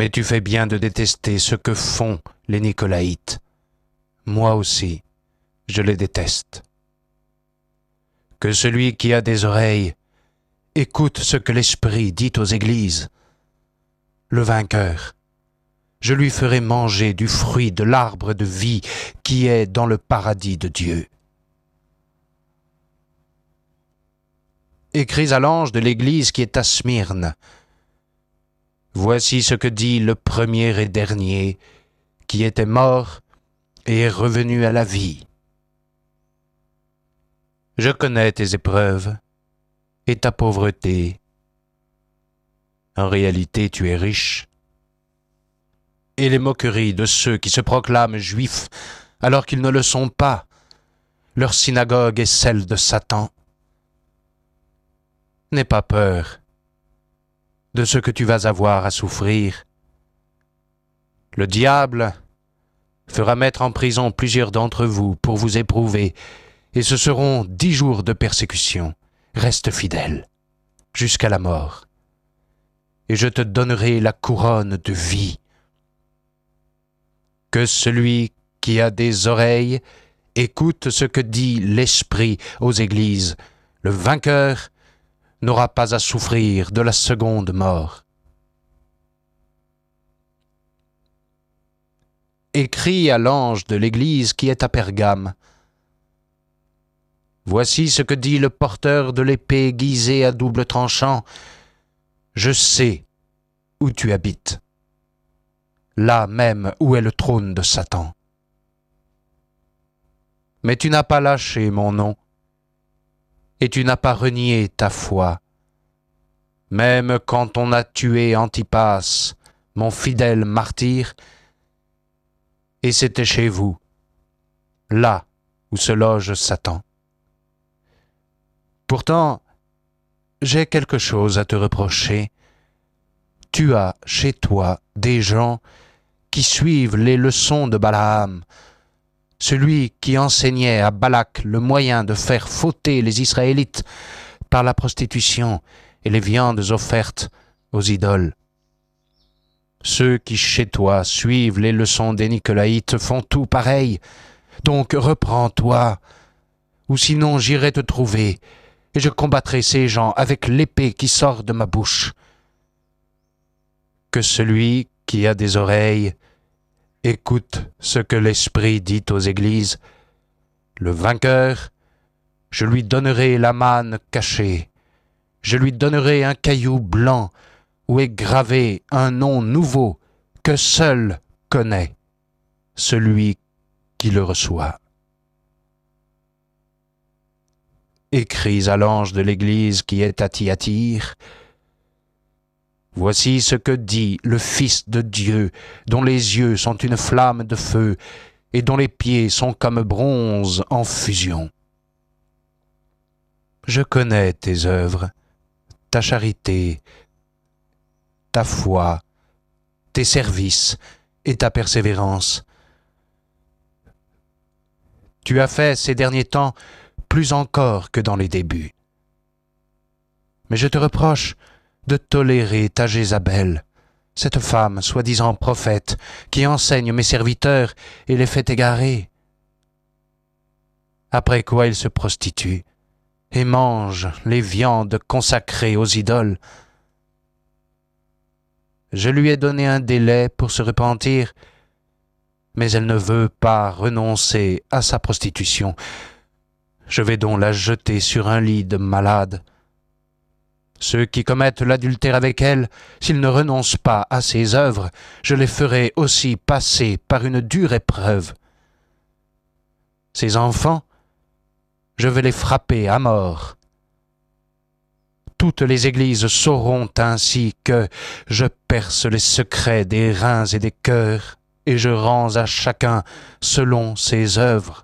Mais tu fais bien de détester ce que font les Nicolaïtes. Moi aussi, je les déteste. Que celui qui a des oreilles écoute ce que l'Esprit dit aux églises. Le vainqueur, je lui ferai manger du fruit de l'arbre de vie qui est dans le paradis de Dieu. Écris à l'ange de l'église qui est à Smyrne. Voici ce que dit le premier et dernier, qui était mort et est revenu à la vie. Je connais tes épreuves et ta pauvreté. En réalité, tu es riche. Et les moqueries de ceux qui se proclament juifs alors qu'ils ne le sont pas. Leur synagogue est celle de Satan. N'aie pas peur de ce que tu vas avoir à souffrir. Le diable fera mettre en prison plusieurs d'entre vous pour vous éprouver, et ce seront 10 jours de persécution. Reste fidèle jusqu'à la mort, et je te donnerai la couronne de vie. Que celui qui a des oreilles écoute ce que dit l'Esprit aux églises. Le vainqueur n'aura pas à souffrir de la seconde mort. Écris à l'ange de l'église qui est à Pergame. Voici ce que dit le porteur de l'épée aiguisée à double tranchant. Je sais où tu habites, là même où est le trône de Satan. Mais tu n'as pas lâché mon nom, et tu n'as pas renié ta foi. Même quand on a tué Antipas, mon fidèle martyr, et c'était chez vous, là où se loge Satan. Pourtant, j'ai quelque chose à te reprocher. Tu as chez toi des gens qui suivent les leçons de Balaam, celui qui enseignait à Balak le moyen de faire fauter les Israélites par la prostitution et les viandes offertes aux idoles. Ceux qui chez toi suivent les leçons des Nicolaïtes font tout pareil. Donc reprends-toi, ou sinon j'irai te trouver, et je combattrai ces gens avec l'épée qui sort de ma bouche. Que celui qui a des oreilles écoute ce que l'Esprit dit aux églises. Le vainqueur, je lui donnerai la manne cachée. Je lui donnerai un caillou blanc où est gravé un nom nouveau que seul connaît celui qui le reçoit. Écris à l'ange de l'église qui est à Thyatire. Voici ce que dit le Fils de Dieu, dont les yeux sont une flamme de feu et dont les pieds sont comme bronze en fusion. Je connais tes œuvres, ta charité, ta foi, tes services et ta persévérance. Tu as fait ces derniers temps plus encore que dans les débuts. Mais je te reproche de tolérer ta Jézabel, cette femme soi-disant prophète qui enseigne mes serviteurs et les fait égarer. Après quoi il se prostitue et mange les viandes consacrées aux idoles. Je lui ai donné un délai pour se repentir, mais elle ne veut pas renoncer à sa prostitution. Je vais donc la jeter sur un lit de malade. Ceux qui commettent l'adultère avec elle, s'ils ne renoncent pas à ses œuvres, je les ferai aussi passer par une dure épreuve. Ces enfants, je vais les frapper à mort. Toutes les églises sauront ainsi que je perce les secrets des reins et des cœurs, et je rends à chacun selon ses œuvres.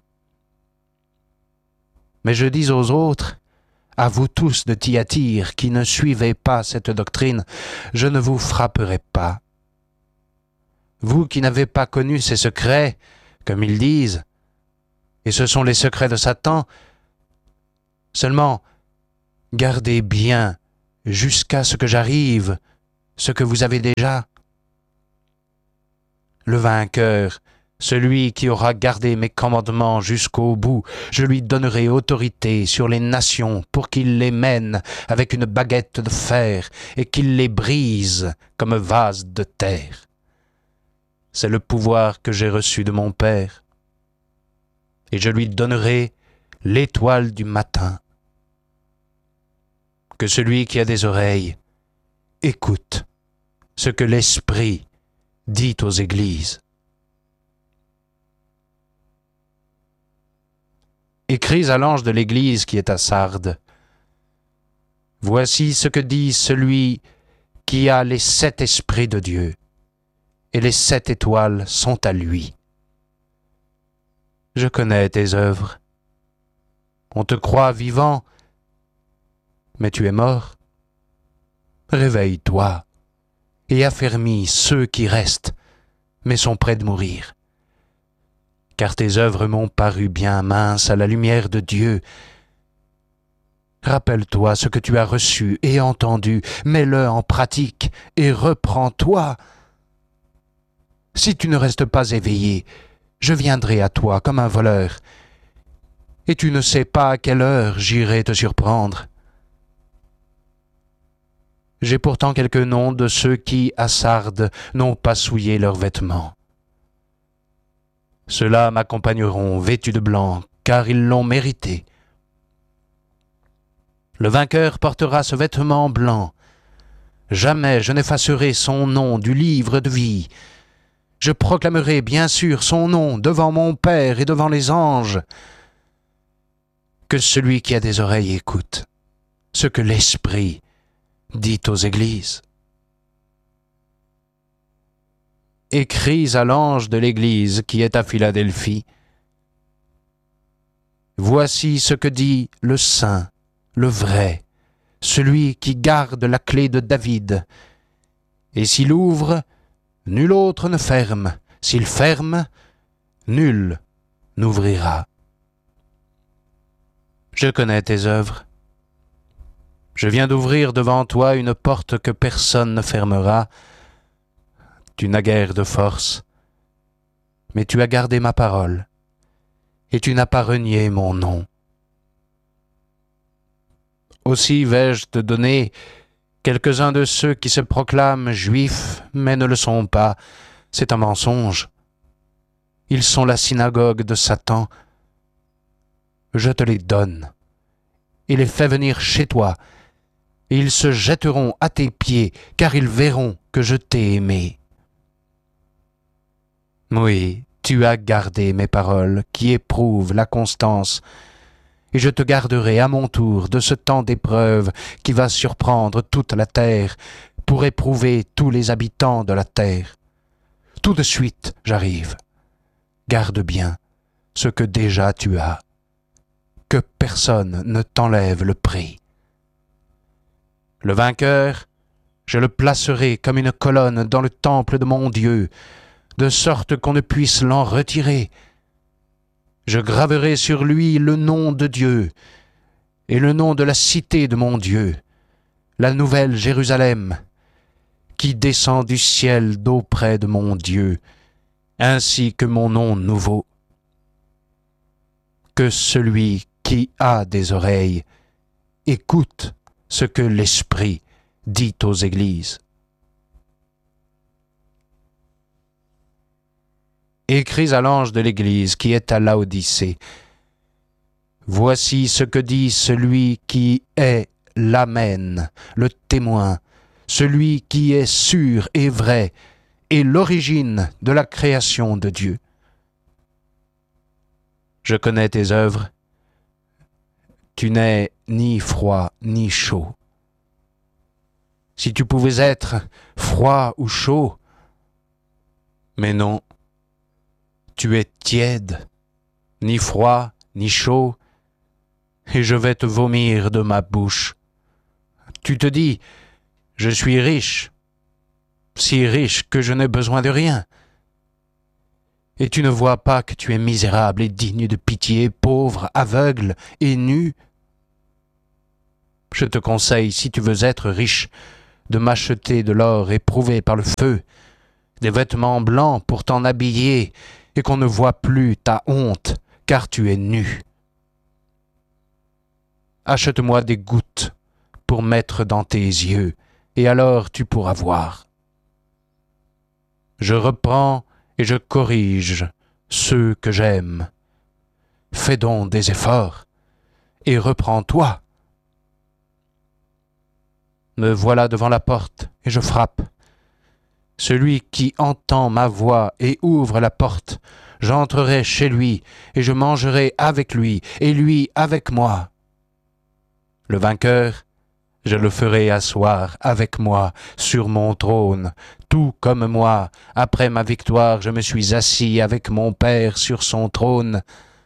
Mais je dis aux autres, à vous tous de Thyatire qui ne suivez pas cette doctrine, je ne vous frapperai pas. Vous qui n'avez pas connu ces secrets, comme ils disent, et ce sont les secrets de Satan, seulement gardez bien jusqu'à ce que j'arrive ce que vous avez déjà. le vainqueur, celui qui aura gardé mes commandements jusqu'au bout, je lui donnerai autorité sur les nations pour qu'il les mène avec une baguette de fer et qu'il les brise comme vase de terre. C'est le pouvoir que j'ai reçu de mon Père. Et je lui donnerai l'étoile du matin. Que celui qui a des oreilles écoute ce que l'Esprit dit aux églises. Écris à l'ange de l'église qui est à Sardes. Voici ce que dit celui qui a les 7 esprits de Dieu, et les 7 étoiles sont à lui. Je connais tes œuvres. On te croit vivant, mais tu es mort. Réveille-toi et affermis ceux qui restent, mais sont près de mourir. Car tes œuvres m'ont paru bien minces à la lumière de Dieu. Rappelle-toi ce que tu as reçu et entendu, mets-le en pratique et reprends-toi. Si tu ne restes pas éveillé, je viendrai à toi comme un voleur, et tu ne sais pas à quelle heure j'irai te surprendre. J'ai pourtant quelques noms de ceux qui, à Sardes, n'ont pas souillé leurs vêtements. Ceux-là m'accompagneront vêtus de blanc, car ils l'ont mérité. Le vainqueur portera ce vêtement blanc. Jamais je n'effacerai son nom du livre de vie. Je proclamerai bien sûr son nom devant mon Père et devant les anges. Que celui qui a des oreilles écoute ce que l'Esprit dit aux églises. Écris à l'ange de l'église qui est à Philadelphie. Voici ce que dit le saint, le vrai, celui qui garde la clé de David. Et s'il ouvre, nul autre ne ferme. S'il ferme, nul n'ouvrira. Je connais tes œuvres. Je viens d'ouvrir devant toi une porte que personne ne fermera. Tu n'as guère de force, mais tu as gardé ma parole, et tu n'as pas renié mon nom. Aussi vais-je te donner quelques-uns de ceux qui se proclament juifs, mais ne le sont pas. C'est un mensonge. Ils sont la synagogue de Satan. Je te les donne, et les fais venir chez toi, et ils se jetteront à tes pieds, car ils verront que je t'ai aimé. Oui, tu as gardé mes paroles qui éprouvent la constance, et je te garderai à mon tour de ce temps d'épreuve qui va surprendre toute la terre pour éprouver tous les habitants de la terre. Tout de suite, j'arrive. Garde bien ce que déjà tu as, que personne ne t'enlève le prix. Le vainqueur, je le placerai comme une colonne dans le temple de mon Dieu, de sorte qu'on ne puisse l'en retirer. Je graverai sur lui le nom de Dieu et le nom de la cité de mon Dieu, la nouvelle Jérusalem, qui descend du ciel d'auprès de mon Dieu, ainsi que mon nom nouveau. Que celui qui a des oreilles écoute ce que l'Esprit dit aux églises. Écris à l'ange de l'église qui est à Laodicée. Voici ce que dit celui qui est l'Amen, le témoin, celui qui est sûr et vrai, et l'origine de la création de Dieu. Je connais tes œuvres. Tu n'es ni froid ni chaud. Si tu pouvais être froid ou chaud, mais non, tu es tiède, ni froid, ni chaud, et je vais te vomir de ma bouche. Tu te dis, je suis riche, si riche que je n'ai besoin de rien. Et tu ne vois pas que tu es misérable et digne de pitié, pauvre, aveugle et nu. Je te conseille, si tu veux être riche, de m'acheter de l'or éprouvé par le feu, des vêtements blancs pour t'en habiller, et qu'on ne voit plus ta honte, car tu es nu. Achète-moi des gouttes pour mettre dans tes yeux, et alors tu pourras voir. Je reprends et je corrige ceux que j'aime. Fais donc des efforts, et reprends-toi. Me voilà devant la porte, et je frappe. Celui qui entend ma voix et ouvre la porte, j'entrerai chez lui, et je mangerai avec lui, et lui avec moi. Le vainqueur, je le ferai asseoir avec moi sur mon trône, tout comme moi, après ma victoire, je me suis assis avec mon Père sur son trône.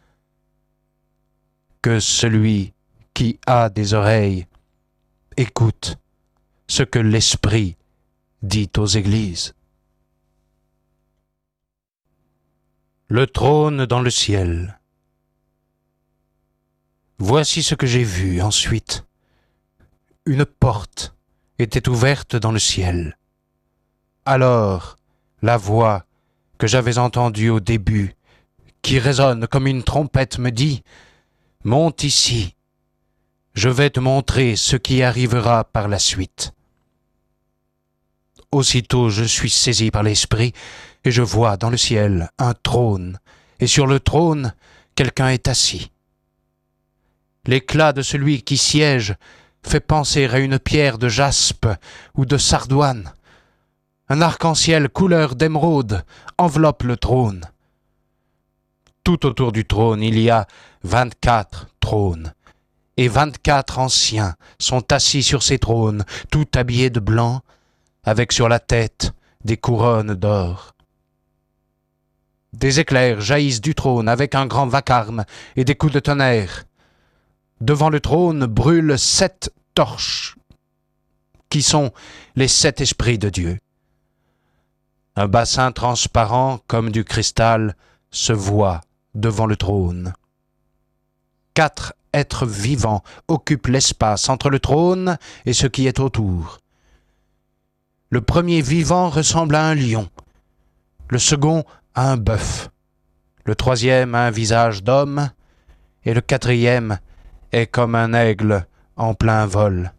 Que celui qui a des oreilles écoute ce que l'Esprit dit aux églises. Le trône dans le ciel. Voici ce que j'ai vu ensuite. Une porte était ouverte dans le ciel. Alors, la voix que j'avais entendue au début, qui résonne comme une trompette, me dit « Monte ici, je vais te montrer ce qui arrivera par la suite. » Aussitôt je suis saisi par l'Esprit, et je vois dans le ciel un trône, et sur le trône quelqu'un est assis. L'éclat de celui qui siège fait penser à une pierre de jaspe ou de sardoine. Un arc-en-ciel couleur d'émeraude enveloppe le trône. Tout autour du trône il y a 24 trônes, et 24 anciens sont assis sur ces trônes, tout habillés de blanc, avec sur la tête des couronnes d'or. Des éclairs jaillissent du trône avec un grand vacarme et des coups de tonnerre. Devant le trône brûlent 7 torches, qui sont les 7 esprits de Dieu. Un bassin transparent comme du cristal se voit devant le trône. 4 êtres vivants occupent l'espace entre le trône et ce qui est autour. Le premier vivant ressemble à un lion, le second à un bœuf, le troisième a un visage d'homme, et le quatrième est comme un aigle en plein vol.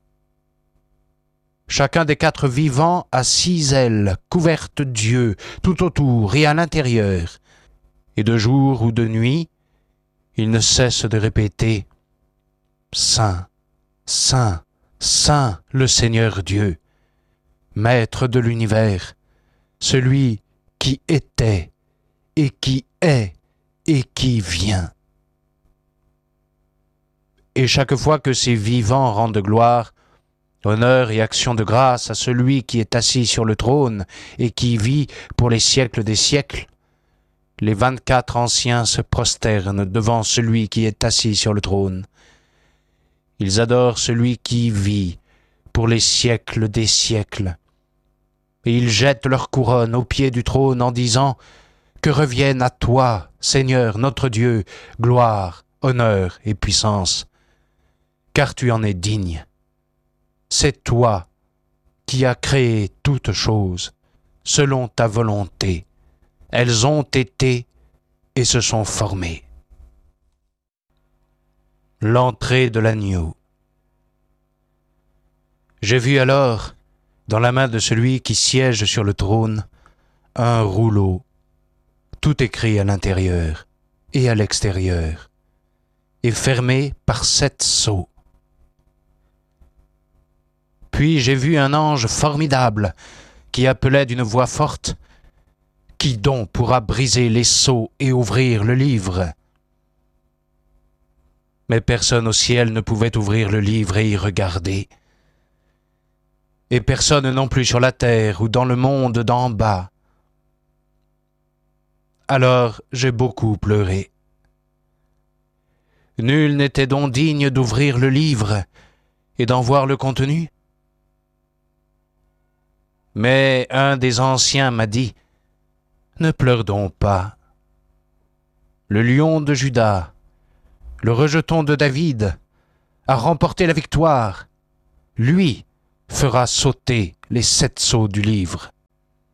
Chacun des 4 vivants a 6 ailes couvertes d'yeux tout autour et à l'intérieur, et de jour ou de nuit, il ne cesse de répéter « Saint, Saint, Saint, le Seigneur Dieu, Maître de l'univers, celui qui était et qui est et qui vient. » Et chaque fois que ces vivants rendent gloire, honneur et action de grâce à celui qui est assis sur le trône et qui vit pour les siècles des siècles, les 24 anciens se prosternent devant celui qui est assis sur le trône. Ils adorent celui qui vit pour les siècles des siècles. Et ils jettent leur couronne aux pieds du trône en disant « Que revienne à toi, Seigneur notre Dieu, gloire, honneur et puissance, car tu en es digne. C'est toi qui as créé toutes choses selon ta volonté. Elles ont été et se sont formées. » L'entrée de l'agneau. J'ai vu alors, dans la main de celui qui siège sur le trône, un rouleau, tout écrit à l'intérieur et à l'extérieur, et fermé par 7 sceaux. Puis j'ai vu un ange formidable qui appelait d'une voix forte « Qui donc pourra briser les sceaux et ouvrir le livre ?» Mais personne au ciel ne pouvait ouvrir le livre et y regarder. Et personne non plus sur la terre ou dans le monde d'en bas. Alors j'ai beaucoup pleuré. Nul n'était donc digne d'ouvrir le livre et d'en voir le contenu. Mais un des anciens m'a dit « Ne pleure donc pas. Le lion de Juda, le rejeton de David, a remporté la victoire. Lui fera sauter les 7 sceaux du livre. »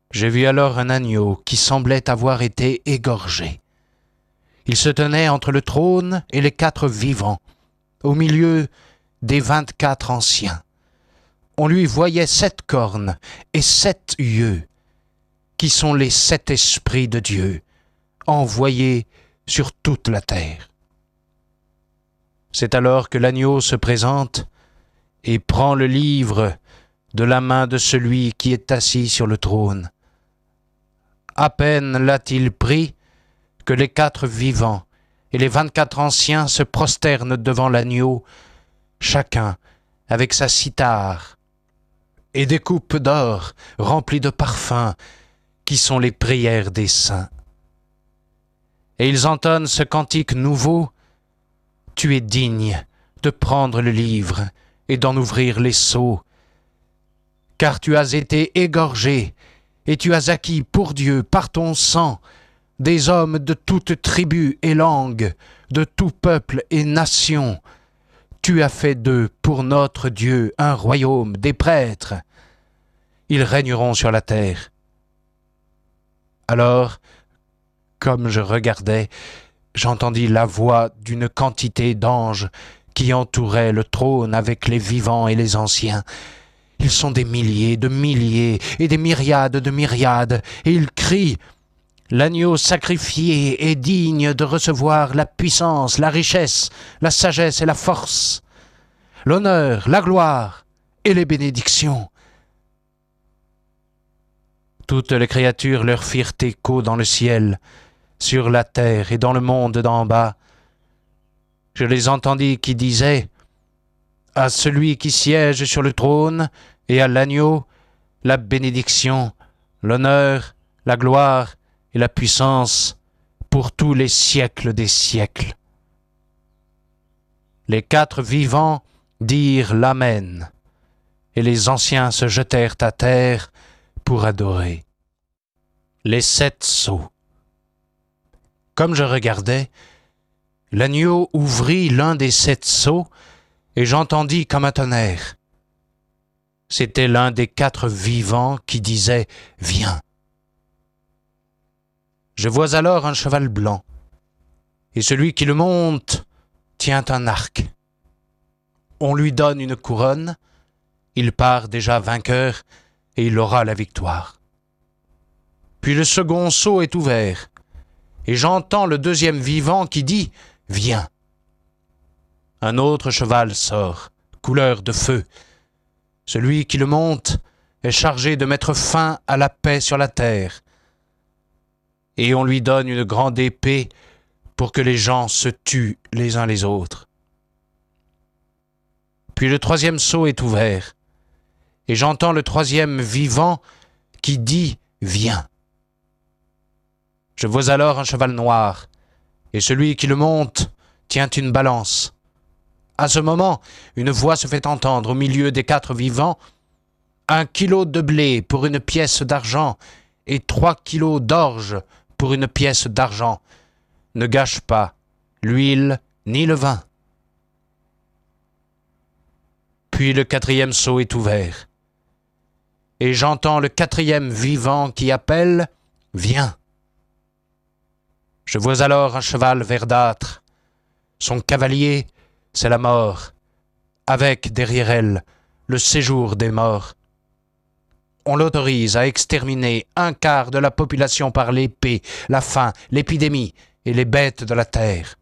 J'ai vu alors un agneau qui semblait avoir été égorgé. Il se tenait entre le trône et les 4 vivants, au milieu des 24 anciens. On lui voyait 7 cornes et 7 yeux, qui sont les 7 esprits de Dieu, envoyés sur toute la terre. C'est alors que l'agneau se présente et prend le livre de la main de celui qui est assis sur le trône. À peine l'a-t-il pris que les 4 vivants et les 24 anciens se prosternent devant l'agneau, chacun avec sa cithare et des coupes d'or remplies de parfums qui sont les prières des saints. Et ils entonnent ce cantique nouveau: Tu es digne de prendre le livre et d'en ouvrir les sceaux, car tu as été égorgé et tu as acquis pour Dieu par ton sang des hommes de toute tribu et langue, de tout peuple et nation. Tu as fait d'eux pour notre Dieu un royaume, des prêtres. Ils régneront sur la terre. Alors, comme je regardais, j'entendis la voix d'une quantité d'anges qui entouraient le trône avec les vivants et les anciens. Ils sont des milliers et des myriades de myriades, et ils crient: L'agneau sacrifié est digne de recevoir la puissance, la richesse, la sagesse et la force, l'honneur, la gloire et les bénédictions. Toutes les créatures leur firent écho dans le ciel, sur la terre et dans le monde d'en bas. Je les entendis qui disaient: À celui qui siège sur le trône et à l'agneau, la bénédiction, l'honneur, la gloire et la puissance pour tous les siècles des siècles. Les 4 vivants dirent l'Amen, et les anciens se jetèrent à terre pour adorer. Les 7 sceaux. Comme je regardais, l'agneau ouvrit l'un des 7 sceaux, et j'entendis comme un tonnerre. C'était l'un des 4 vivants qui disait: Viens. Je vois alors un cheval blanc, et celui qui le monte tient un arc. On lui donne une couronne, il part déjà vainqueur, et il aura la victoire. Puis le second sceau est ouvert, et j'entends le 2e vivant qui dit: Viens. Un autre cheval sort, couleur de feu. Celui qui le monte est chargé de mettre fin à la paix sur la terre. Et on lui donne une grande épée pour que les gens se tuent les uns les autres. Puis le 3e sceau est ouvert, et j'entends le 3e vivant qui dit: Viens. Je vois alors un cheval noir, et celui qui le monte tient une balance. À ce moment, une voix se fait entendre au milieu des 4 vivants: 1 kilo de blé pour une pièce d'argent, et 3 kilos d'orge pour une pièce d'argent. Ne gâche pas l'huile ni le vin. Puis le 4e sceau est ouvert, et j'entends le 4e vivant qui appelle: Viens. Je vois alors un cheval verdâtre. Son cavalier, c'est la mort, avec derrière elle le séjour des morts. On l'autorise à exterminer 1/4 de la population par l'épée, la faim, l'épidémie et les bêtes de la terre.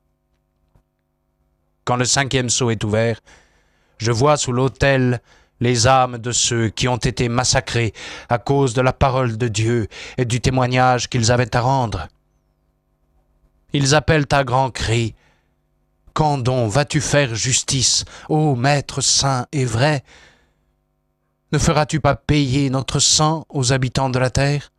Quand le 5e sceau est ouvert, je vois sous l'autel les âmes de ceux qui ont été massacrés à cause de la parole de Dieu et du témoignage qu'ils avaient à rendre. Ils appellent à grands cris: Quand donc vas-tu faire justice, ô Maître saint et vrai? Ne feras-tu pas payer notre sang aux habitants de la terre?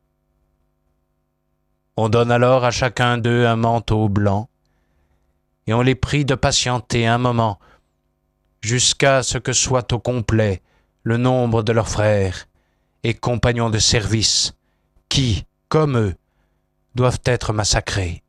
On donne alors à chacun d'eux un manteau blanc, et on les prie de patienter un moment, jusqu'à ce que soit au complet le nombre de leurs frères et compagnons de service, qui, comme eux, doivent être massacrés.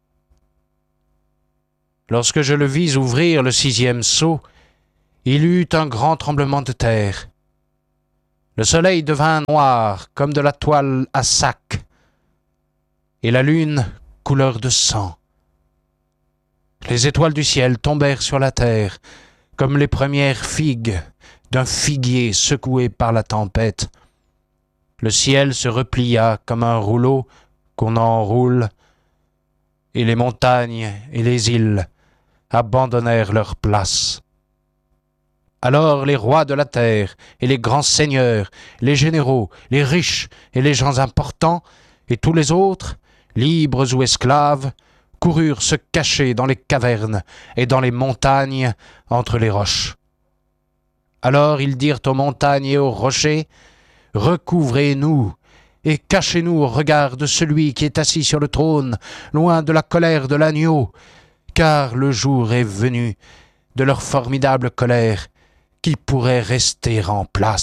Lorsque je le vis ouvrir le 6e sceau, il y eut un grand tremblement de terre. Le soleil devint noir comme de la toile à sac, et la lune couleur de sang. Les étoiles du ciel tombèrent sur la terre, comme les premières figues d'un figuier secoué par la tempête. Le ciel se replia comme un rouleau qu'on enroule, et les montagnes et les îles abandonnèrent leur place. Alors les rois de la terre et les grands seigneurs, les généraux, les riches et les gens importants, et tous les autres, libres ou esclaves, coururent se cacher dans les cavernes et dans les montagnes entre les roches. Alors ils dirent aux montagnes et aux rochers, « Recouvrez-nous et cachez-nous au regard de celui qui est assis sur le trône, loin de la colère de l'agneau, car le jour est venu de leur formidable colère qui pourrait rester en place. »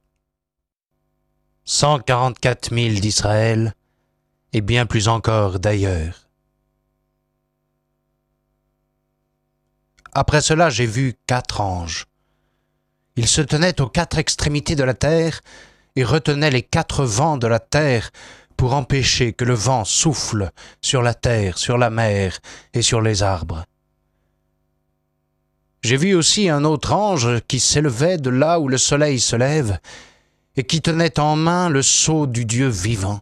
144 000 d'Israël et bien plus encore d'ailleurs. Après cela, j'ai vu 4 anges. Ils se tenaient aux 4 extrémités de la terre et retenaient les 4 vents de la terre pour empêcher que le vent souffle sur la terre, sur la mer et sur les arbres. J'ai vu aussi un autre ange qui s'élevait de là où le soleil se lève et qui tenait en main le sceau du Dieu vivant.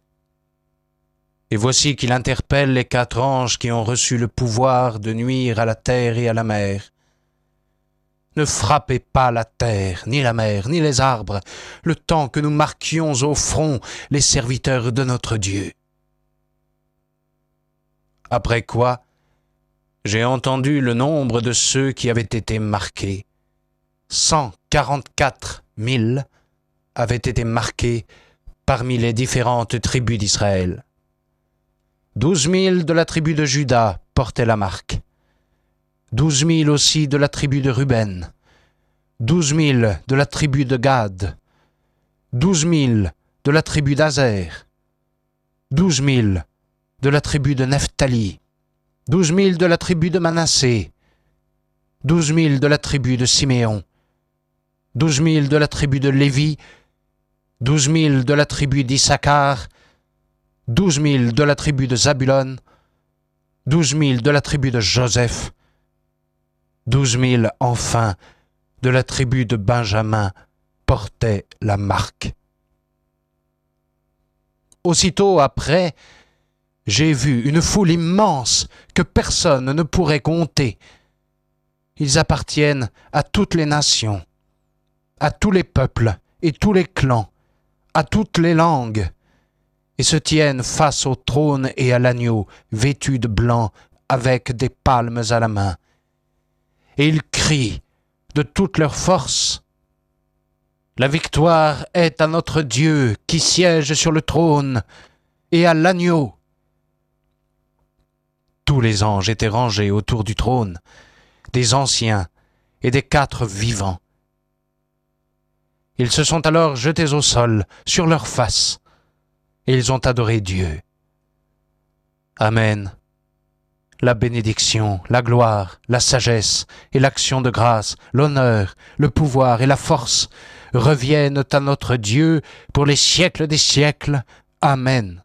Et voici qu'il interpelle les 4 anges qui ont reçu le pouvoir de nuire à la terre et à la mer. Ne frappez pas la terre, ni la mer, ni les arbres, le temps que nous marquions au front les serviteurs de notre Dieu. Après quoi, j'ai entendu le nombre de ceux qui avaient été marqués. 144 000 avaient été marqués parmi les différentes tribus d'Israël. 12 000 de la tribu de Juda portaient la marque. 12 000 aussi de la tribu de Ruben, 12 000 de la tribu de Gad, 12 000 de la tribu d'Aser, 12 000 de la tribu de Nephtali, 12 000 de la tribu de Manassé, 12 000 de la tribu de Siméon, 12 000 de la tribu de Lévi, 12 000 de la tribu d'Issachar, 12 000 de la tribu de Zabulon, 12 000 de la tribu de Joseph, 12 000 enfin de la tribu de Benjamin portaient la marque. Aussitôt après, j'ai vu une foule immense que personne ne pourrait compter. Ils appartiennent à toutes les nations, à tous les peuples et tous les clans, à toutes les langues, et se tiennent face au trône et à l'agneau, vêtus de blanc, avec des palmes à la main. Et ils crient de toute leur force, « La victoire est à notre Dieu qui siège sur le trône et à l'agneau. » Tous les anges étaient rangés autour du trône, des anciens et des 4 vivants. Ils se sont alors jetés au sol, sur leurs faces, et ils ont adoré Dieu. Amen. La bénédiction, la gloire, la sagesse et l'action de grâce, l'honneur, le pouvoir et la force reviennent à notre Dieu pour les siècles des siècles. Amen.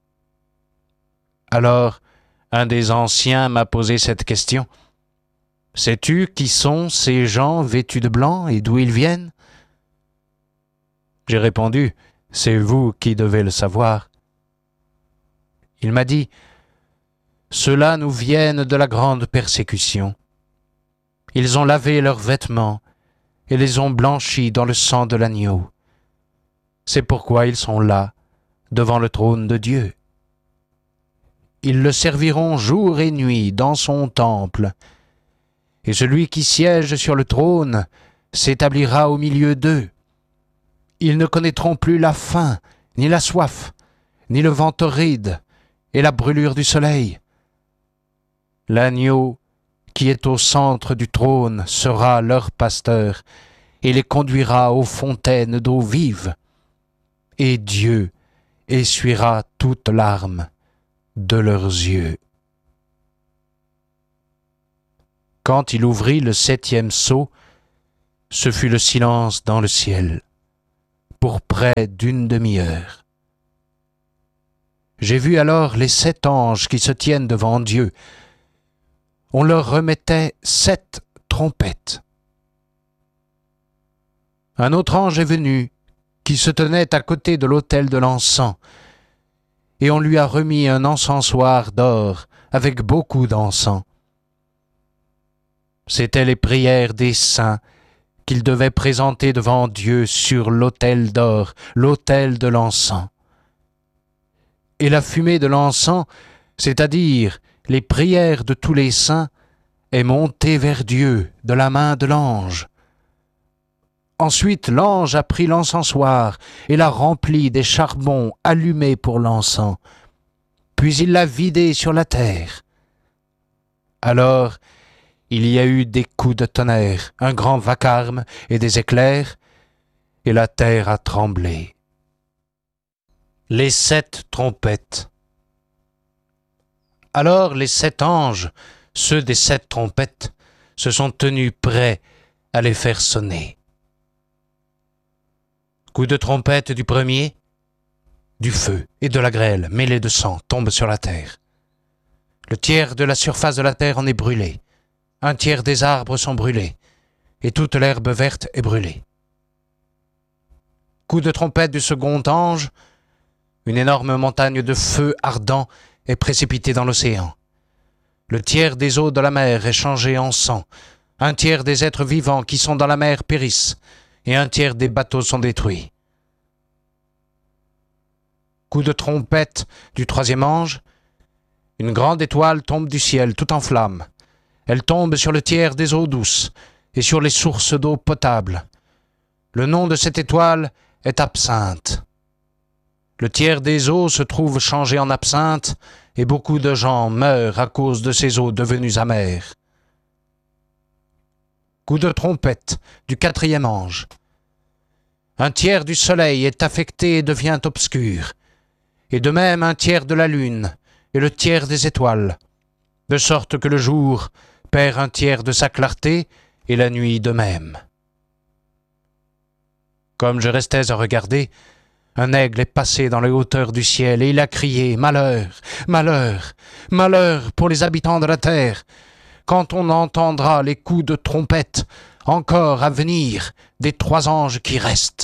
Alors, un des anciens m'a posé cette question. « Sais-tu qui sont ces gens vêtus de blanc et d'où ils viennent ?» J'ai répondu, « C'est vous qui devez le savoir. » Il m'a dit, « Ceux-là nous viennent de la grande persécution. Ils ont lavé leurs vêtements et les ont blanchis dans le sang de l'agneau. C'est pourquoi ils sont là, devant le trône de Dieu. Ils le serviront jour et nuit dans son temple, et celui qui siège sur le trône s'établira au milieu d'eux. Ils ne connaîtront plus la faim, ni la soif, ni le vent torride, et la brûlure du soleil. L'agneau qui est au centre du trône sera leur pasteur et les conduira aux fontaines d'eau vive. Et Dieu essuiera toute larme de leurs yeux. » Quand il ouvrit le 7e sceau, ce fut le silence dans le ciel. pour près d'une demi-heure. J'ai vu alors les 7 anges qui se tiennent devant Dieu. On leur remettait 7 trompettes. Un autre ange est venu, qui se tenait à côté de l'autel de l'encens, et on lui a remis un encensoir d'or avec beaucoup d'encens. C'étaient les prières des saints qu'il devait présenter devant Dieu sur l'autel d'or, l'autel de l'encens. Et la fumée de l'encens, c'est-à-dire les prières de tous les saints, est montée vers Dieu de la main de l'ange. Ensuite, l'ange a pris l'encensoir et l'a rempli des charbons allumés pour l'encens. Puis il l'a vidé sur la terre. Alors, il y a eu des coups de tonnerre, un grand vacarme et des éclairs, et la terre a tremblé. Les 7 trompettes. Alors les 7 anges, ceux des 7 trompettes, se sont tenus prêts à les faire sonner. Coup de trompette du premier, du feu et de la grêle mêlés de sang tombent sur la terre. Le tiers de la surface de la terre en est brûlé, un tiers des arbres sont brûlés, et toute l'herbe verte est brûlée. Coup de trompette du second ange, une énorme montagne de feu ardent est précipitée dans l'océan. Le tiers des eaux de la mer est changé en sang, un tiers des êtres vivants qui sont dans la mer périssent, et un tiers des bateaux sont détruits. Coup de trompette du troisième ange, une grande étoile tombe du ciel tout en flammes. Elle tombe sur le tiers des eaux douces et sur les sources d'eau potable. Le nom de cette étoile est absinthe. Le tiers des eaux se trouve changé en absinthe et beaucoup de gens meurent à cause de ces eaux devenues amères. Coup de trompette du quatrième ange. Un tiers du soleil est affecté et devient obscur, et de même un tiers de la lune et le tiers des étoiles, de sorte que le jour perd un tiers de sa clarté et la nuit de même. Comme je restais à regarder, un aigle est passé dans les hauteurs du ciel et il a crié « Malheur, malheur, malheur pour les habitants de la terre !» quand on entendra les coups de trompette encore à venir des 3 anges qui restent.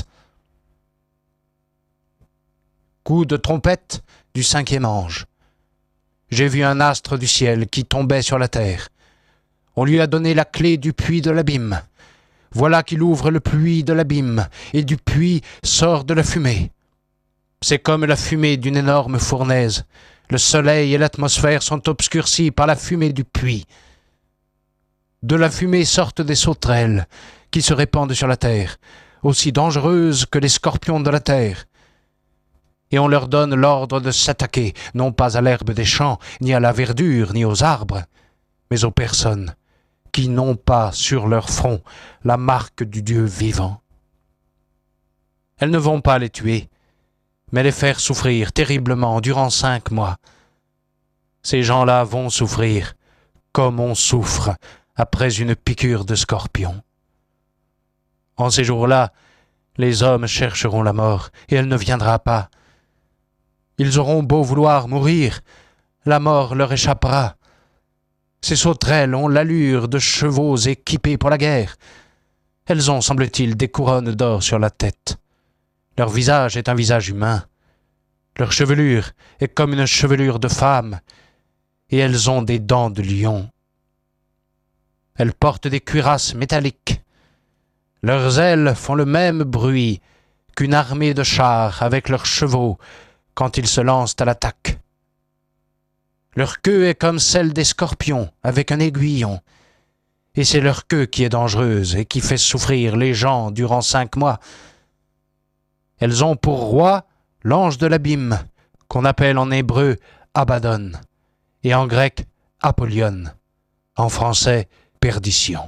Coup de trompette du 5e ange. J'ai vu un astre du ciel qui tombait sur la terre. On lui a donné la clé du puits de l'abîme. Voilà qu'il ouvre le puits de l'abîme, et du puits sort de la fumée. C'est comme la fumée d'une énorme fournaise. Le soleil et l'atmosphère sont obscurcis par la fumée du puits. De la fumée sortent des sauterelles qui se répandent sur la terre, aussi dangereuses que les scorpions de la terre. Et on leur donne l'ordre de s'attaquer, non pas à l'herbe des champs, ni à la verdure, ni aux arbres, mais aux personnes qui n'ont pas sur leur front la marque du Dieu vivant. Elles ne vont pas les tuer, mais les faire souffrir terriblement durant 5 mois. Ces gens-là vont souffrir comme on souffre après une piqûre de scorpion. En ces jours-là, les hommes chercheront la mort, et elle ne viendra pas. Ils auront beau vouloir mourir, la mort leur échappera. Ces sauterelles ont l'allure de chevaux équipés pour la guerre. Elles ont, semble-t-il, des couronnes d'or sur la tête. Leur visage est un visage humain. Leur chevelure est comme une chevelure de femme, et elles ont des dents de lion. Elles portent des cuirasses métalliques. Leurs ailes font le même bruit qu'une armée de chars avec leurs chevaux quand ils se lancent à l'attaque. Leur queue est comme celle des scorpions avec un aiguillon, et c'est leur queue qui est dangereuse et qui fait souffrir les gens durant 5 mois. Elles ont pour roi l'ange de l'abîme, qu'on appelle en hébreu Abaddon, et en grec Apollyon, en français perdition.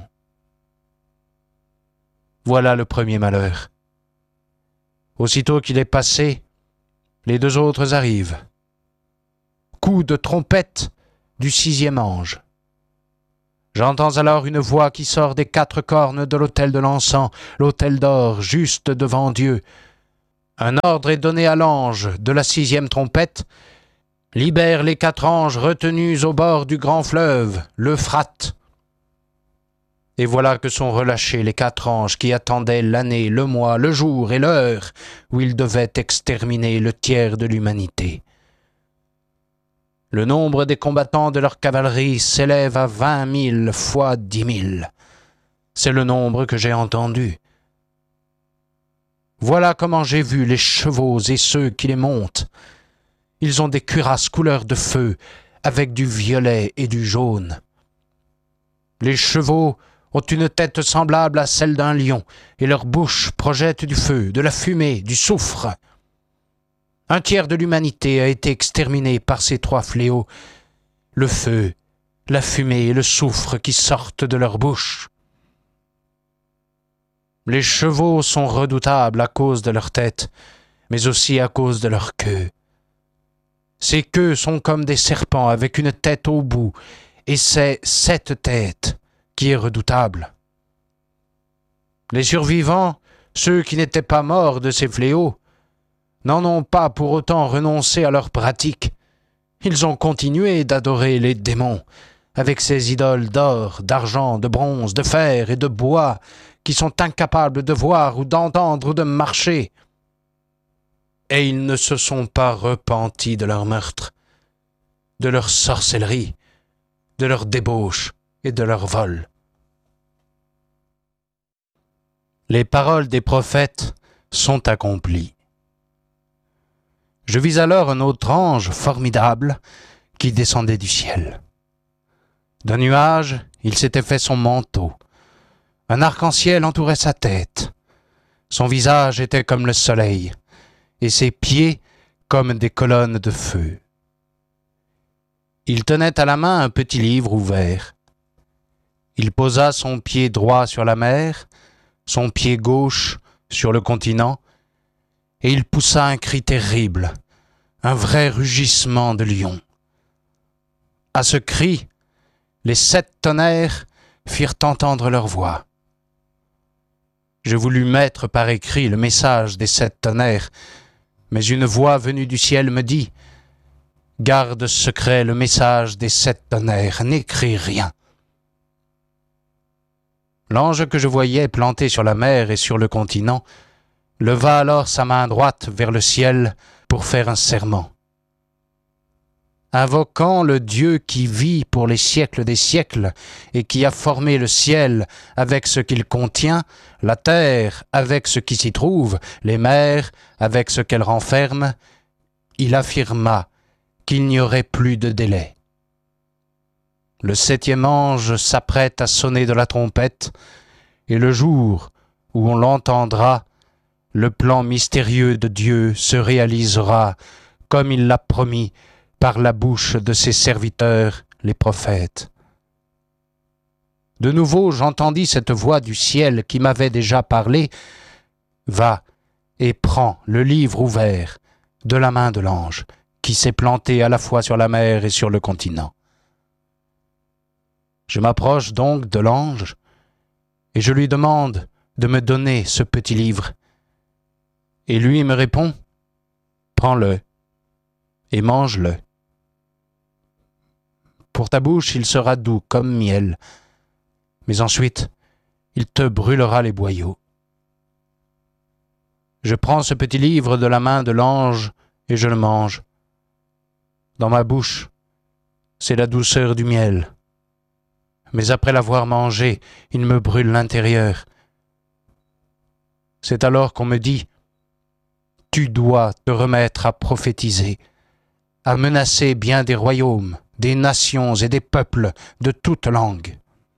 Voilà le premier malheur. Aussitôt qu'il est passé, les 2 autres arrivent. Coup de trompette du 6e ange. J'entends alors une voix qui sort des 4 cornes de l'autel de l'encens, l'autel d'or, juste devant Dieu. Un ordre est donné à l'ange de la 6e trompette. Libère les 4 anges retenus au bord du grand fleuve, l'Euphrate. Et voilà que sont relâchés les 4 anges qui attendaient l'année, le mois, le jour et l'heure où ils devaient exterminer le tiers de l'humanité. Le nombre des combattants de leur cavalerie s'élève à 20 000 fois 10 000. C'est le nombre que j'ai entendu. Voilà comment j'ai vu les chevaux et ceux qui les montent. Ils ont des cuirasses couleur de feu, avec du violet et du jaune. Les chevaux ont une tête semblable à celle d'un lion, et leur bouche projette du feu, de la fumée, du soufre. Un tiers de l'humanité a été exterminé par ces 3 fléaux, le feu, la fumée et le soufre qui sortent de leur bouche. Les chevaux sont redoutables à cause de leur tête, mais aussi à cause de leur queue. Ces queues sont comme des serpents avec une tête au bout, et c'est cette tête qui est redoutable. Les survivants, ceux qui n'étaient pas morts de ces fléaux, n'en ont pas pour autant renoncé à leur pratique. Ils ont continué d'adorer les démons, avec ces idoles d'or, d'argent, de bronze, de fer et de bois, qui sont incapables de voir ou d'entendre ou de marcher. Et ils ne se sont pas repentis de leur meurtre, de leur sorcellerie, de leur débauche et de leur vol. Les paroles des prophètes sont accomplies. Je vis alors un autre ange formidable qui descendait du ciel. D'un nuage, il s'était fait son manteau. Un arc-en-ciel entourait sa tête. Son visage était comme le soleil, et ses pieds comme des colonnes de feu. Il tenait à la main un petit livre ouvert. Il posa son pied droit sur la mer, son pied gauche sur le continent, et il poussa un cri terrible, un vrai rugissement de lion. À ce cri, les 7 tonnerres firent entendre leur voix. Je voulus mettre par écrit le message des 7 tonnerres, mais une voix venue du ciel me dit « Garde secret le message des 7 tonnerres, n'écris rien. » L'ange que je voyais planté sur la mer et sur le continent leva alors sa main droite vers le ciel pour faire un serment. Invoquant le Dieu qui vit pour les siècles des siècles et qui a formé le ciel avec ce qu'il contient, la terre avec ce qui s'y trouve, les mers avec ce qu'elles renferment, il affirma qu'il n'y aurait plus de délai. Le 7e ange s'apprête à sonner de la trompette, et le jour où on l'entendra, le plan mystérieux de Dieu se réalisera comme il l'a promis par la bouche de ses serviteurs, les prophètes. De nouveau, j'entendis cette voix du ciel qui m'avait déjà parlé. « Va et prends le livre ouvert de la main de l'ange qui s'est planté à la fois sur la mer et sur le continent. » Je m'approche donc de l'ange et je lui demande de me donner ce petit livre. Et lui me répond « Prends-le et mange-le. Pour ta bouche, il sera doux comme miel, mais ensuite, il te brûlera les boyaux. » Je prends ce petit livre de la main de l'ange et je le mange. Dans ma bouche, c'est la douceur du miel. Mais après l'avoir mangé, il me brûle l'intérieur. C'est alors qu'on me dit « Tu dois te remettre à prophétiser, à menacer bien des royaumes, des nations et des peuples de toutes langues. »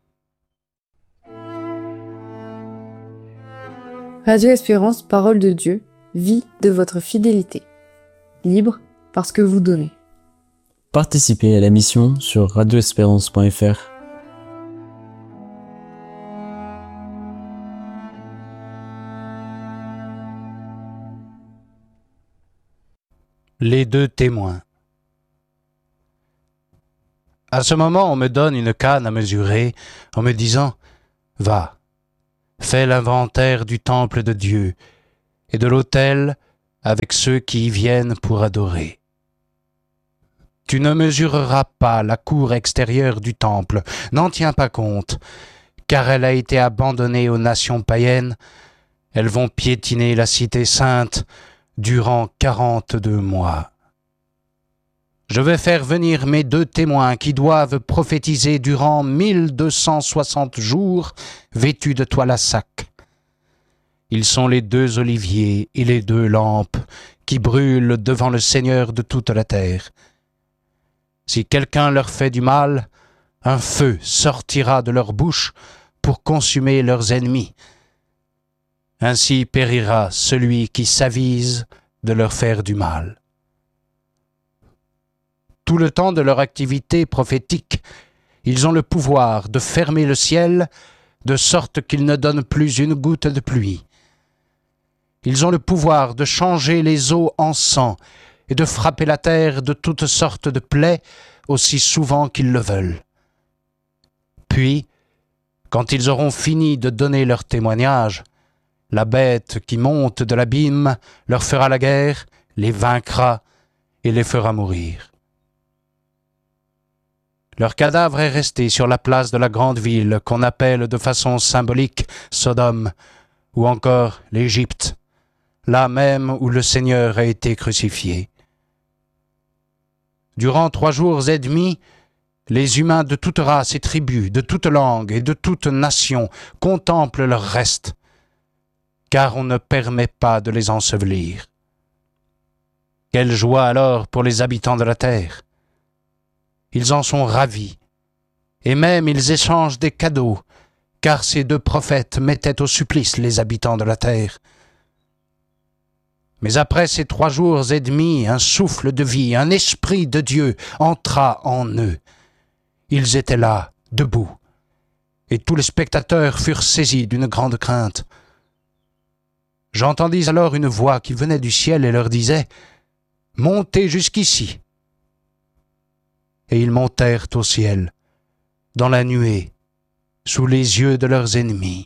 Radio Espérance, parole de Dieu, vie de votre fidélité. Libre parce que vous donnez. Participez à la mission sur radioespérance.fr. Les 2 témoins. À ce moment, on me donne une canne à mesurer en me disant « Va, fais l'inventaire du temple de Dieu et de l'autel avec ceux qui y viennent pour adorer. Tu ne mesureras pas la cour extérieure du temple, n'en tiens pas compte, car elle a été abandonnée aux nations païennes. Elles vont piétiner la cité sainte durant 42 mois. Je vais faire venir mes 2 témoins qui doivent prophétiser durant 1260 jours, vêtus de toile à sac. Ils sont les 2 oliviers et les 2 lampes qui brûlent devant le Seigneur de toute la terre. Si quelqu'un leur fait du mal, un feu sortira de leur bouche pour consumer leurs ennemis. Ainsi périra celui qui s'avise de leur faire du mal. Tout le temps de leur activité prophétique, ils ont le pouvoir de fermer le ciel de sorte qu'il ne donne plus une goutte de pluie. Ils ont le pouvoir de changer les eaux en sang et de frapper la terre de toutes sortes de plaies aussi souvent qu'ils le veulent. Puis, quand ils auront fini de donner leur témoignage, la bête qui monte de l'abîme leur fera la guerre, les vaincra et les fera mourir. Leur cadavre est resté sur la place de la grande ville qu'on appelle de façon symbolique Sodome ou encore l'Égypte, là même où le Seigneur a été crucifié. Durant 3 jours et demi, les humains de toute race et tribu, de toute langue et de toute nation contemplent leur reste, car on ne permet pas de les ensevelir. Quelle joie alors pour les habitants de la terre! Ils en sont ravis, et même ils échangent des cadeaux, car ces 2 prophètes mettaient au supplice les habitants de la terre. Mais après ces 3 jours et demi, un souffle de vie, un esprit de Dieu entra en eux. Ils étaient là, debout, et tous les spectateurs furent saisis d'une grande crainte. J'entendis alors une voix qui venait du ciel et leur disait « Montez jusqu'ici !» Et ils montèrent au ciel, dans la nuée, sous les yeux de leurs ennemis.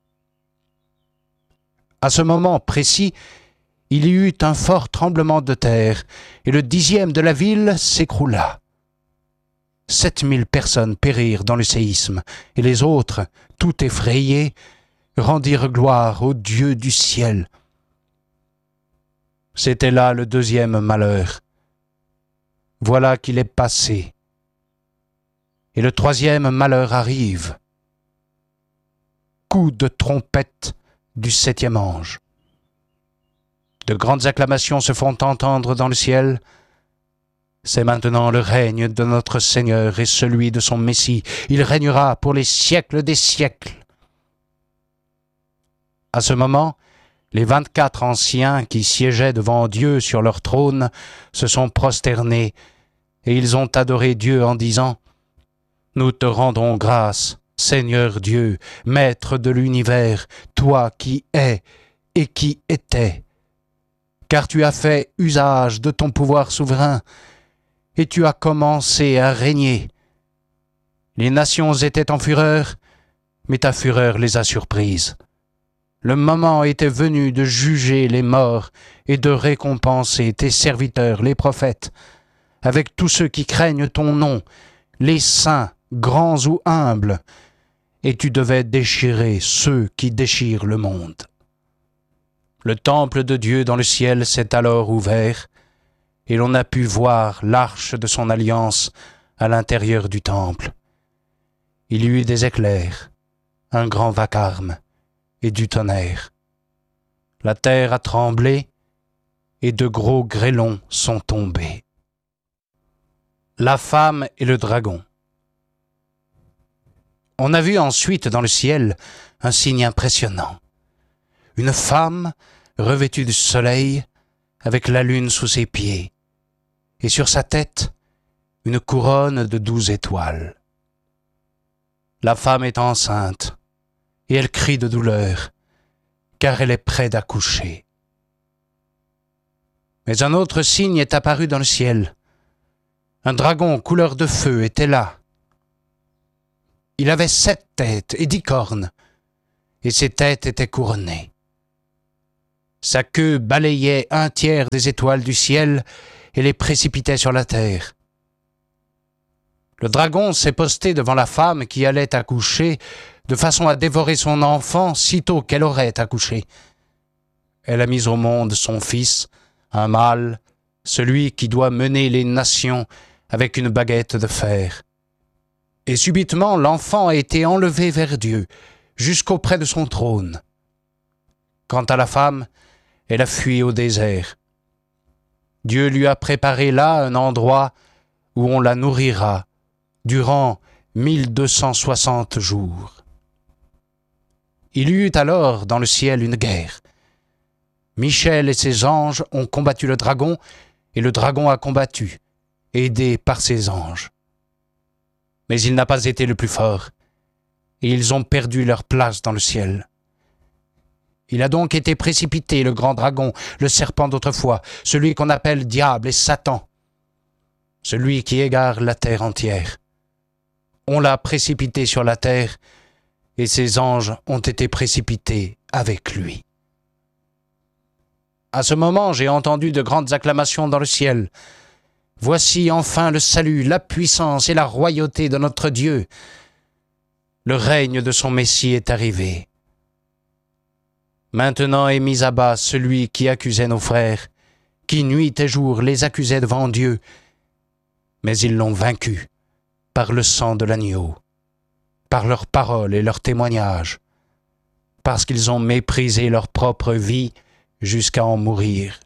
À ce moment précis, il y eut un fort tremblement de terre, et le 10e de la ville s'écroula. 7000 personnes périrent dans le séisme, et les autres, tout effrayés, rendirent gloire au Dieu du ciel. C'était là le 2e malheur. Voilà qu'il est passé. Et le 3e malheur arrive. Coup de trompette du 7e ange. De grandes acclamations se font entendre dans le ciel. C'est maintenant le règne de notre Seigneur et celui de son Messie. Il régnera pour les siècles des siècles. À ce moment, les 24 anciens qui siégeaient devant Dieu sur leur trône se sont prosternés et ils ont adoré Dieu en disant « Nous te rendons grâce, Seigneur Dieu, Maître de l'univers, toi qui es et qui étais, car tu as fait usage de ton pouvoir souverain et tu as commencé à régner. Les nations étaient en fureur, mais ta fureur les a surprises. Le moment était venu de juger les morts et de récompenser tes serviteurs, les prophètes, avec tous ceux qui craignent ton nom, les saints, grands ou humbles, et tu devais déchirer ceux qui déchirent le monde. Le temple de Dieu dans le ciel s'est alors ouvert, et l'on a pu voir l'arche de son alliance à l'intérieur du temple. Il y eut des éclairs, un grand vacarme, et du tonnerre. La terre a tremblé, et de gros grêlons sont tombés. La femme et le dragon. On a vu ensuite dans le ciel un signe impressionnant. Une femme revêtue du soleil, avec la lune sous ses pieds, et sur sa tête, une couronne de 12 étoiles. La femme est enceinte, et elle crie de douleur, car elle est près d'accoucher. Mais un autre signe est apparu dans le ciel. Un dragon couleur de feu était là. Il avait 7 têtes et 10 cornes, et ses têtes étaient couronnées. Sa queue balayait un tiers des étoiles du ciel et les précipitait sur la terre. Le dragon s'est posté devant la femme qui allait accoucher, de façon à dévorer son enfant sitôt qu'elle aurait accouché. Elle a mis au monde son fils, un mâle, celui qui doit mener les nations avec une baguette de fer. Et subitement, l'enfant a été enlevé vers Dieu, jusqu'auprès de son trône. Quant à la femme, elle a fui au désert. Dieu lui a préparé là un endroit où on la nourrira durant 1260 jours. Il y eut alors dans le ciel une guerre. Michel et ses anges ont combattu le dragon, et le dragon a combattu, aidé par ses anges. Mais il n'a pas été le plus fort, et ils ont perdu leur place dans le ciel. Il a donc été précipité, le grand dragon, le serpent d'autrefois, celui qu'on appelle diable et Satan, celui qui égare la terre entière. On l'a précipité sur la terre, et ses anges ont été précipités avec lui. À ce moment, j'ai entendu de grandes acclamations dans le ciel. Voici enfin le salut, la puissance et la royauté de notre Dieu. Le règne de son Messie est arrivé. Maintenant est mis à bas celui qui accusait nos frères, qui nuit et jour les accusait devant Dieu, mais ils l'ont vaincu par le sang de l'agneau, par leurs paroles et leurs témoignages, parce qu'ils ont méprisé leur propre vie jusqu'à en mourir.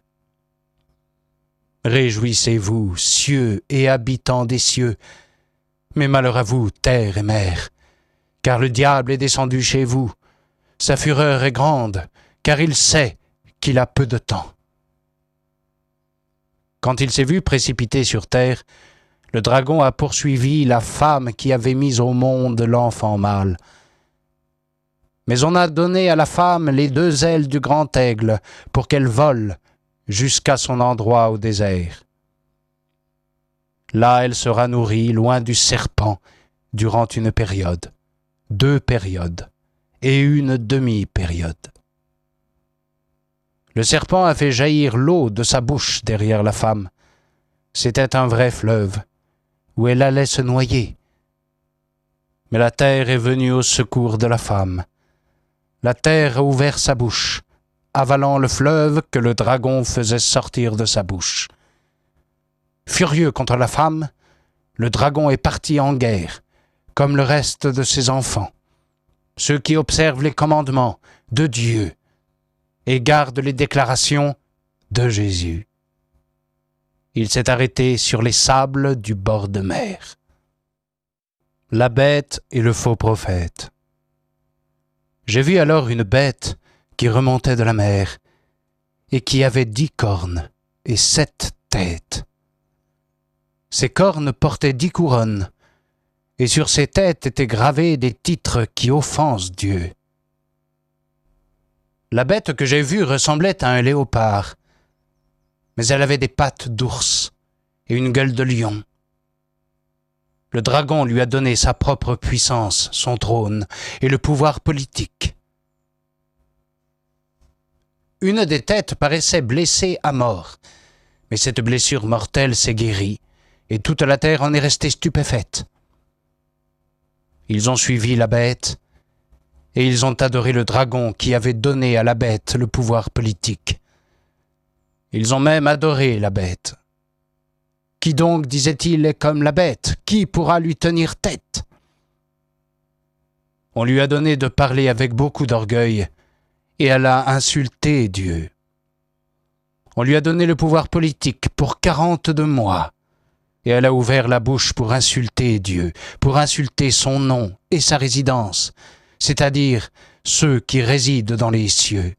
Réjouissez-vous, cieux et habitants des cieux, mais malheur à vous, terre et mer, car le diable est descendu chez vous. Sa fureur est grande, car il sait qu'il a peu de temps. Quand il s'est vu précipité sur terre, le dragon a poursuivi la femme qui avait mis au monde l'enfant mâle. Mais on a donné à la femme les 2 ailes du grand aigle pour qu'elle vole jusqu'à son endroit au désert. Là, elle sera nourrie loin du serpent durant une période, 2 périodes et une demi-période. Le serpent a fait jaillir l'eau de sa bouche derrière la femme. C'était un vrai fleuve où elle allait se noyer. Mais la terre est venue au secours de la femme. La terre a ouvert sa bouche, avalant le fleuve que le dragon faisait sortir de sa bouche. Furieux contre la femme, le dragon est parti en guerre, comme le reste de ses enfants, ceux qui observent les commandements de Dieu et gardent les déclarations de Jésus. Il s'est arrêté sur les sables du bord de mer. La bête et le faux prophète. J'ai vu alors une bête qui remontait de la mer et qui avait 10 cornes et 7 têtes. Ses cornes portaient 10 couronnes, et sur ses têtes étaient gravés des titres qui offensent Dieu. La bête que j'ai vue ressemblait à un léopard, mais elle avait des pattes d'ours et une gueule de lion. Le dragon lui a donné sa propre puissance, son trône et le pouvoir politique. Une des têtes paraissait blessée à mort, mais cette blessure mortelle s'est guérie, et toute la terre en est restée stupéfaite. Ils ont suivi la bête, et ils ont adoré le dragon qui avait donné à la bête le pouvoir politique. Ils ont même adoré la bête. Qui donc, disait-il, est comme la bête? Qui pourra lui tenir tête? On lui a donné de parler avec beaucoup d'orgueil, et elle a insulté Dieu. On lui a donné le pouvoir politique pour 42 mois, et elle a ouvert la bouche pour insulter Dieu, pour insulter son nom et sa résidence, c'est-à-dire ceux qui résident dans les cieux.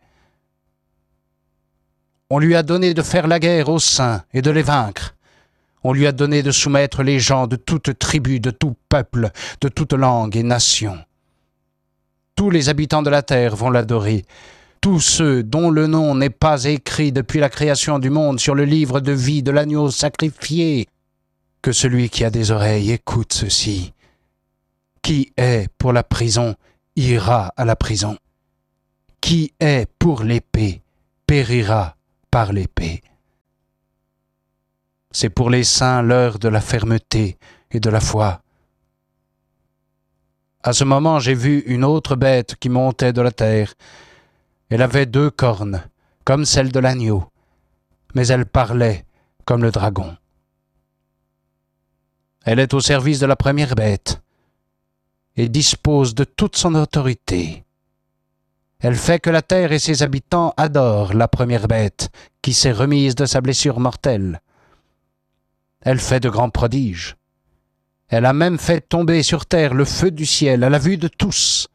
On lui a donné de faire la guerre aux saints et de les vaincre. On lui a donné de soumettre les gens de toute tribu, de tout peuple, de toute langue et nation. Tous les habitants de la terre vont l'adorer, tous ceux dont le nom n'est pas écrit depuis la création du monde sur le livre de vie de l'agneau sacrifié. Que celui qui a des oreilles écoute ceci. Qui est pour la prison ira à la prison. Qui est pour l'épée périra par l'épée. C'est pour les saints l'heure de la fermeté et de la foi. À ce moment, j'ai vu une autre bête qui montait de la terre. Elle avait 2 cornes, comme celles de l'agneau, mais elle parlait comme le dragon. Elle est au service de la première bête et dispose de toute son autorité. Elle fait que la terre et ses habitants adorent la première bête qui s'est remise de sa blessure mortelle. Elle fait de grands prodiges. Elle a même fait tomber sur terre le feu du ciel à la vue de tous.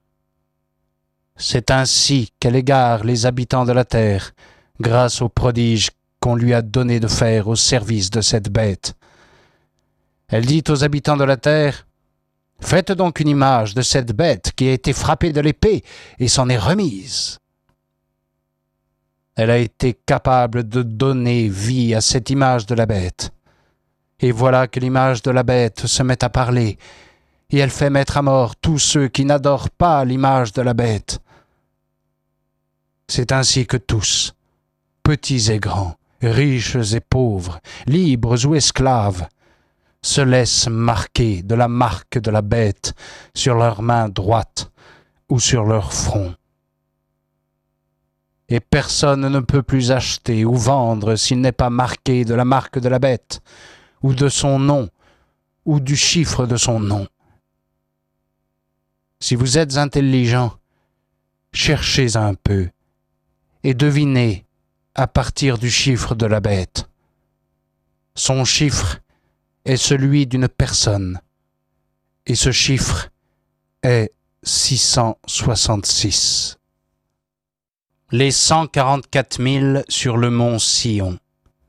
C'est ainsi qu'elle égare les habitants de la terre, grâce aux prodiges qu'on lui a donné de faire au service de cette bête. Elle dit aux habitants de la terre, « Faites donc une image de cette bête qui a été frappée de l'épée et s'en est remise. » Elle a été capable de donner vie à cette image de la bête. Et voilà que l'image de la bête se met à parler, et elle fait mettre à mort tous ceux qui n'adorent pas l'image de la bête. C'est ainsi que tous, petits et grands, riches et pauvres, libres ou esclaves, se laissent marquer de la marque de la bête sur leur main droite ou sur leur front. Et personne ne peut plus acheter ou vendre s'il n'est pas marqué de la marque de la bête, ou de son nom, ou du chiffre de son nom. Si vous êtes intelligent, cherchez un peu et devinez à partir du chiffre de la bête. Son chiffre est celui d'une personne, et ce chiffre est 666. Les 144 000 sur le mont Sion.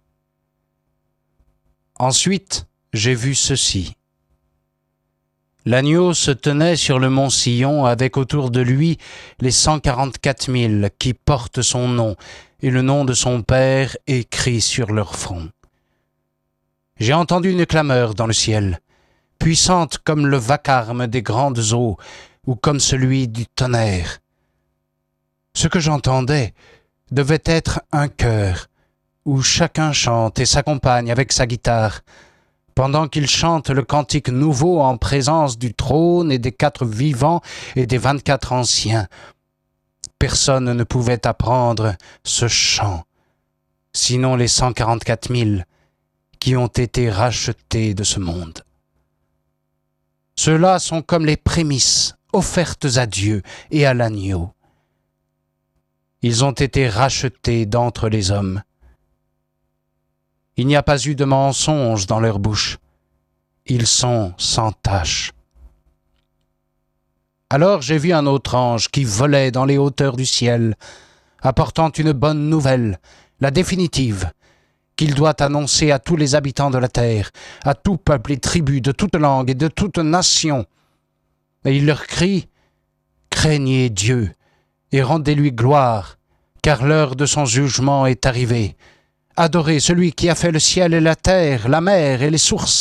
Ensuite, j'ai vu ceci. L'agneau se tenait sur le mont Sion avec autour de lui les 144 000 qui portent son nom et le nom de son Père écrit sur leur front. J'ai entendu une clameur dans le ciel, puissante comme le vacarme des grandes eaux ou comme celui du tonnerre. Ce que j'entendais devait être un chœur, où chacun chante et s'accompagne avec sa guitare, pendant qu'il chante le cantique nouveau en présence du trône et des 4 vivants et des 24 anciens. Personne ne pouvait apprendre ce chant, sinon les 144 000 qui ont été rachetés de ce monde. Ceux-là sont comme les prémices offertes à Dieu et à l'agneau. Ils ont été rachetés d'entre les hommes. Il n'y a pas eu de mensonge dans leur bouche. Ils sont sans tache. Alors j'ai vu un autre ange qui volait dans les hauteurs du ciel, apportant une bonne nouvelle, la définitive, qu'il doit annoncer à tous les habitants de la terre, à tout peuple et tribu, de toute langue et de toute nation. Et il leur crie, « Craignez Dieu et rendez-lui gloire, car l'heure de son jugement est arrivée. Adorez celui qui a fait le ciel et la terre, la mer et les sources. »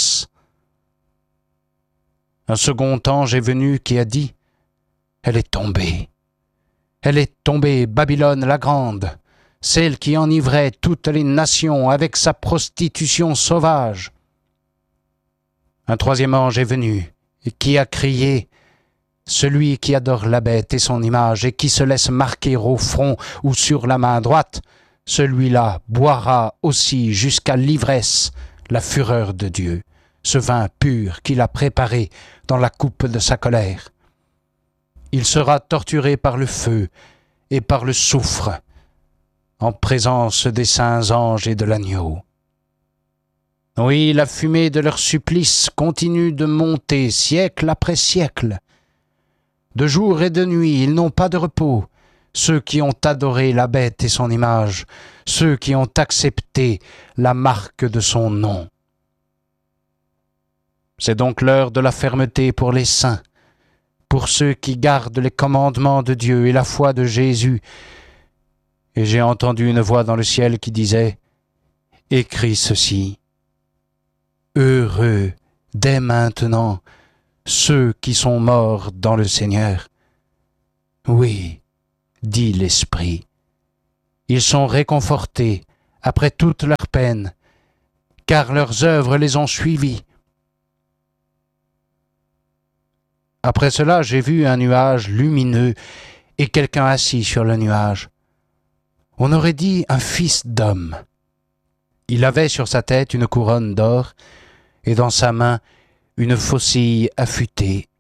Un second ange est venu qui a dit, « Elle est tombée, Babylone la grande, celle qui enivrait toutes les nations avec sa prostitution sauvage. » Un troisième ange est venu et qui a crié, « Celui qui adore la bête et son image et qui se laisse marquer au front ou sur la main droite, celui-là boira aussi jusqu'à l'ivresse la fureur de Dieu, ce vin pur qu'il a préparé dans la coupe de sa colère. Il sera torturé par le feu et par le soufre, en présence des saints anges et de l'agneau. Oui, la fumée de leur supplice continue de monter siècle après siècle. De jour et de nuit, ils n'ont pas de repos, ceux qui ont adoré la bête et son image, ceux qui ont accepté la marque de son nom. C'est donc l'heure de la fermeté pour les saints, pour ceux qui gardent les commandements de Dieu et la foi de Jésus. Et j'ai entendu une voix dans le ciel qui disait, « Écris ceci, heureux dès maintenant ceux qui sont morts dans le Seigneur. » Oui, dit l'Esprit, Ils sont réconfortés après toute leur peine, car leurs œuvres les ont suivis. Après cela, j'ai vu un nuage lumineux et quelqu'un assis sur le nuage. On aurait dit un fils d'homme. Il avait sur sa tête une couronne d'or et dans sa main une faucille affûtée.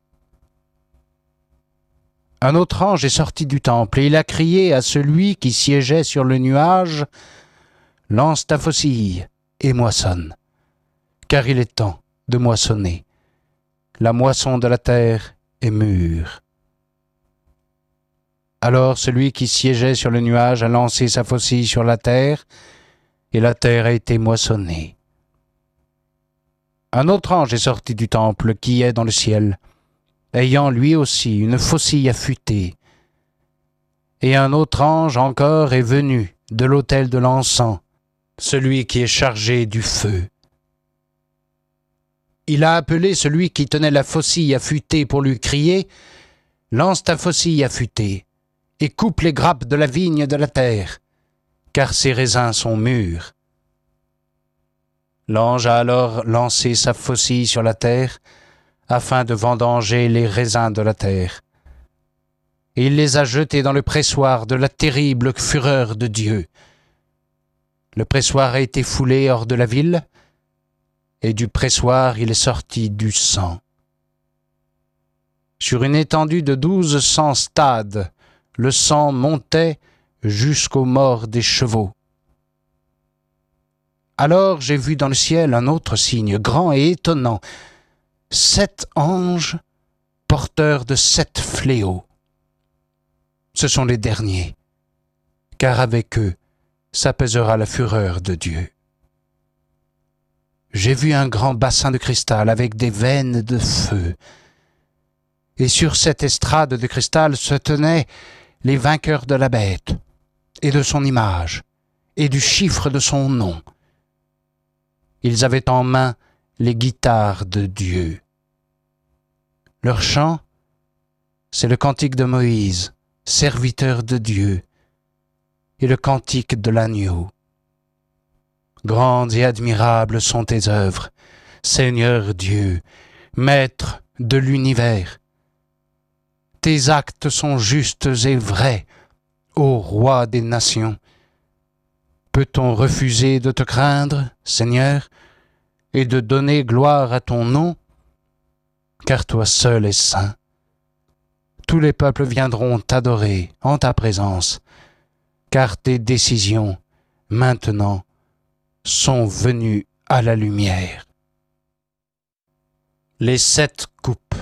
Un autre ange est sorti du temple et il a crié à celui qui siégeait sur le nuage « Lance ta faucille et moissonne, car il est temps de moissonner. La moisson de la terre est mûre. » Alors celui qui siégeait sur le nuage a lancé sa faucille sur la terre, et la terre a été moissonnée. Un autre ange est sorti du temple qui est dans le ciel, ayant lui aussi une faucille affûtée. Et un autre ange encore est venu de l'autel de l'encens, celui qui est chargé du feu. Il a appelé celui qui tenait la faucille affûtée pour lui crier « Lance ta faucille affûtée et coupe les grappes de la vigne de la terre, car ses raisins sont mûrs. » L'ange a alors lancé sa faucille sur la terre, afin de vendanger les raisins de la terre. Et il les a jetés dans le pressoir de la terrible fureur de Dieu. Le pressoir a été foulé hors de la ville, et du pressoir il est sorti du sang. Sur une étendue de 1200 stades, le sang montait jusqu'aux morts des chevaux. Alors j'ai vu dans le ciel un autre signe grand et étonnant, 7 anges porteurs de 7 fléaux. Ce sont les derniers, car avec eux s'apaisera la fureur de Dieu. J'ai vu un grand bassin de cristal avec des veines de feu, et sur cette estrade de cristal se tenaient les vainqueurs de la bête, et de son image, et du chiffre de son nom. Ils avaient en main les guitares de Dieu. Leur chant, c'est le cantique de Moïse, serviteur de Dieu, et le cantique de l'agneau. Grandes et admirables sont tes œuvres, Seigneur Dieu, Maître de l'univers. Tes actes sont justes et vrais, ô Roi des nations. Peut-on refuser de te craindre, Seigneur, et de donner gloire à ton nom? Car toi seul es saint. Tous les peuples viendront t'adorer en ta présence, car tes décisions, maintenant, sont venues à la lumière. Les 7 coupes.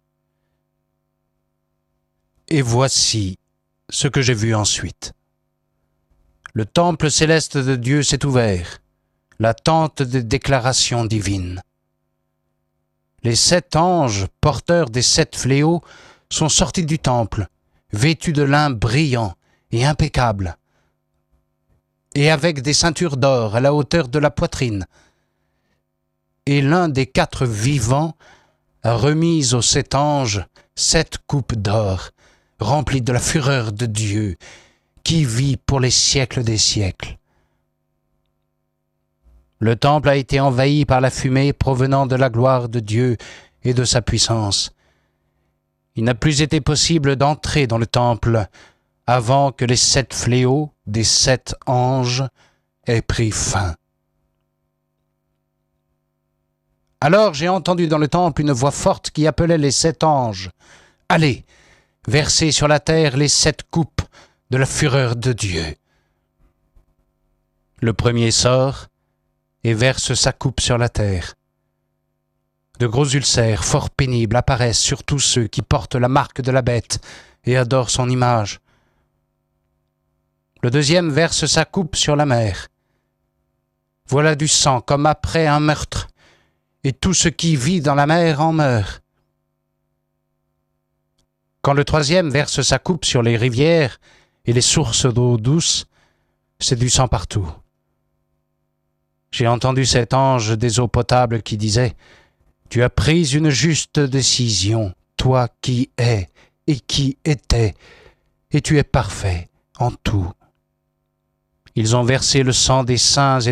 Et voici ce que j'ai vu ensuite. Le temple céleste de Dieu s'est ouvert, la tente des déclarations divines. Les 7 anges, porteurs des 7 fléaux, sont sortis du temple, vêtus de lin brillant et impeccable, et avec des ceintures d'or à la hauteur de la poitrine. Et l'un des 4 vivants a remis aux 7 anges 7 coupes d'or, remplies de la fureur de Dieu, qui vit pour les siècles des siècles. Le temple a été envahi par la fumée provenant de la gloire de Dieu et de sa puissance. Il n'a plus été possible d'entrer dans le temple avant que les 7 fléaux des 7 anges aient pris fin. Alors j'ai entendu dans le temple une voix forte qui appelait les 7 anges. « Allez, versez sur la terre les 7 coupes de la fureur de Dieu. » Le premier sort et verse sa coupe sur la terre. De gros ulcères fort pénibles apparaissent sur tous ceux qui portent la marque de la bête et adorent son image. Le deuxième verse sa coupe sur la mer. Voilà du sang comme après un meurtre, et tout ce qui vit dans la mer en meurt. Quand le troisième verse sa coupe sur les rivières et les sources d'eau douce, c'est du sang partout. J'ai entendu cet ange des eaux potables qui disait « Tu as pris une juste décision, toi qui es et qui étais, et tu es parfait en tout. Ils ont versé le sang des saints et